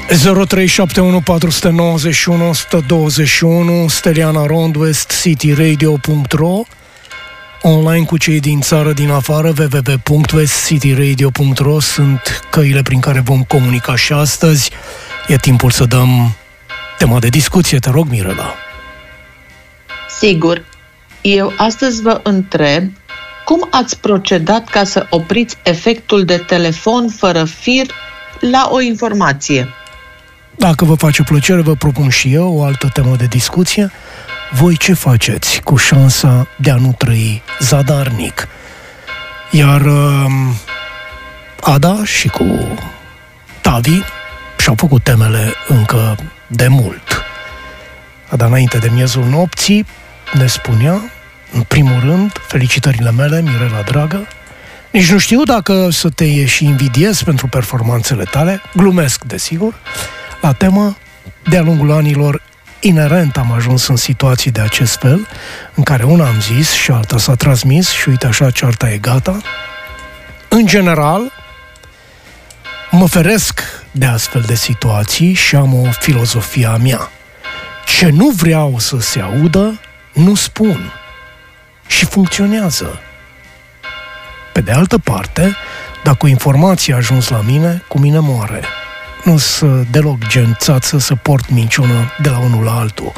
0371 491 121, Steliana Rond, westcityradio.ro, online cu cei din țară, din afară, www.westcityradio.ro sunt căile prin care vom comunica și astăzi. E timpul să dăm tema de discuție. Te rog, Mirela. Sigur. Eu astăzi vă întreb cum ați procedat ca să opriți efectul de telefon fără fir la o informație. Dacă vă face plăcere, vă propun și eu o altă temă de discuție. Voi ce faceți cu șansa de a nu trăi zadarnic? Iar Ada și cu Tavi și-au făcut temele încă de mult. Ada, înainte de miezul nopții, ne spunea, în primul rând, felicitările mele, Mirela dragă. Nici nu știu dacă să te și invidiez pentru performanțele tale, glumesc, desigur, la temă, de-a lungul anilor, inerent am ajuns în situații de acest fel, în care una am zis și alta s-a transmis și uite așa, cearta e gata. În general, mă feresc de astfel de situații și am o filozofie a mea. Ce nu vreau să se audă, nu spun. Și funcționează. Pe de altă parte, dacă o informație a ajuns la mine, cu mine moare. Nu sunt deloc gen țață să port minciună de la unul la altul.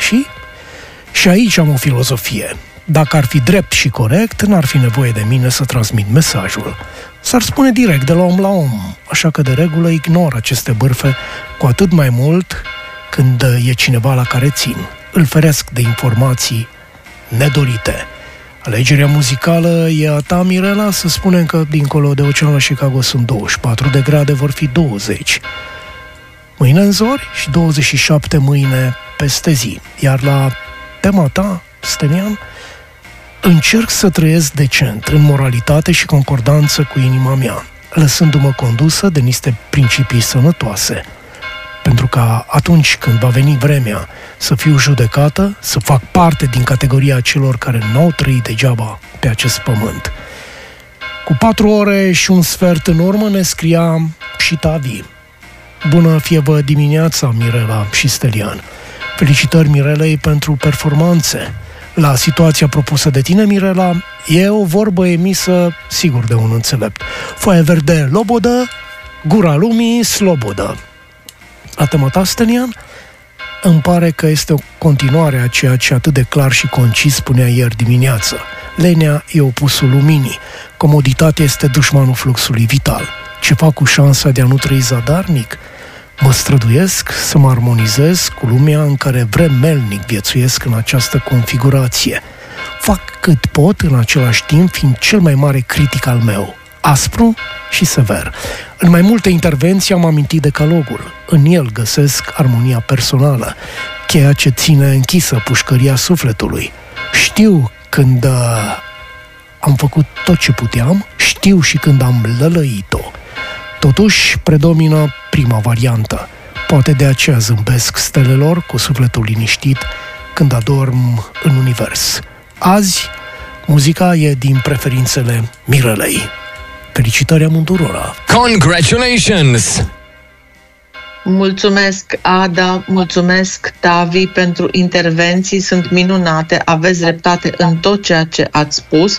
Și aici am o filozofie. Dacă ar fi drept și corect, n-ar fi nevoie de mine să transmit mesajul. S-ar spune direct, de la om la om. Așa că de regulă ignor aceste bârfe, cu atât mai mult când e cineva la care țin. Îl feresc de informații nedorite. Alegerea muzicală e a ta, Mirela, să spunem că dincolo de ocean la Chicago sunt 24 de grade, vor fi 20. Mâine în zori și 27 mâine peste zi. Iar la tema ta, Stelian, încerc să trăiesc decent, în moralitate și concordanță cu inima mea, lăsându-mă condusă de niște principii sănătoase. Pentru că atunci când va veni vremea să fiu judecată, să fac parte din categoria celor care n-au trăit degeaba pe acest pământ. Cu 4 ore și un sfert în urmă ne scria și Tavi. Bună fie vă dimineața, Mirela și Stelian. Felicitări Mirelei pentru performanțe. La situația propusă de tine, Mirela, e o vorbă emisă sigur de un înțelept. Foaie verde lobodă, gura lumii slobodă. La tema ta, Stelian, îmi pare că este o continuare a ceea ce atât de clar și concis spunea ieri dimineață. Lenea e opusul luminii. Comoditatea este dușmanul fluxului vital. Ce fac cu șansa de a nu trăi zadarnic? Mă străduiesc să mă armonizez cu lumea în care vremelnic viețuiesc în această configurație. Fac cât pot, în același timp fiind cel mai mare critic al meu. Aspru și sever. În mai multe intervenții am amintit decalogul. În el găsesc armonia personală, cheia ce ține închisă pușcăria sufletului. Știu când am făcut tot ce puteam, știu și când am lălăit-o. Totuși, predomină prima variantă. Poate de aceea zâmbesc stelelor cu sufletul liniștit când adorm în univers. Azi, muzica e din preferințele Mirelei. Felicitări amândurora! Congratulations! Mulțumesc, Ada, mulțumesc, Tavi, pentru intervenții, sunt minunate, aveți dreptate în tot ceea ce ați spus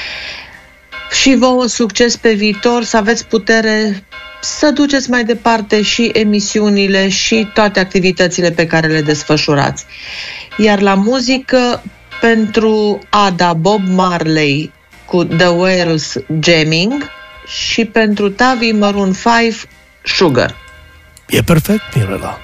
și vouă succes pe viitor, să aveți putere să duceți mai departe și emisiunile și toate activitățile pe care le desfășurați. Iar la muzică, pentru Ada, Bob Marley cu The Whales Jamming și pentru Tavi, Maroon 5, Sugar. E perfect, Mirela.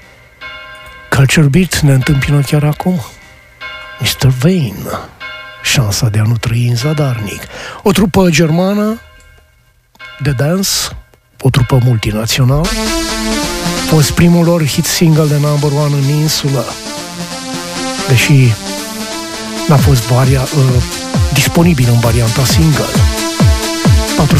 Culture Beat ne întâmpină chiar acum. Mr. Vane, șansa de a nu trăi în zadarnic. O trupă germană de dance, o trupă multinațională, a fost primul lor hit single de number one în insulă, deși n-a fost disponibil în varianta single.